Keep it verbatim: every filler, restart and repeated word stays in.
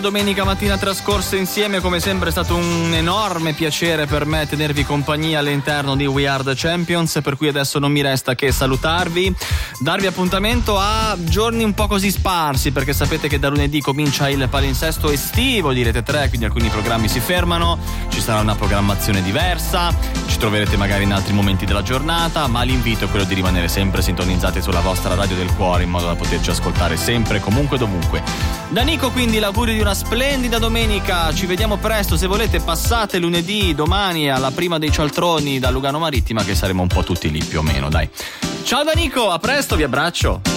Domenica mattina trascorsa insieme, come sempre è stato un enorme piacere per me tenervi compagnia all'interno di We Are The Champions, per cui adesso non mi resta che salutarvi, darvi appuntamento a giorni un po' così sparsi, perché sapete che da lunedì comincia il palinsesto estivo di Rete tre, quindi alcuni programmi si fermano, ci sarà una programmazione diversa, ci troverete magari in altri momenti della giornata, ma l'invito è quello di rimanere sempre sintonizzati sulla vostra radio del cuore in modo da poterci ascoltare sempre, comunque, dovunque. Da Nico quindi l'augurio di una splendida domenica, ci vediamo presto, se volete passate lunedì, domani alla prima dei cialtroni da Lugano Marittima, che saremo un po' tutti lì più o meno, dai. Ciao da Nico, a presto, vi abbraccio.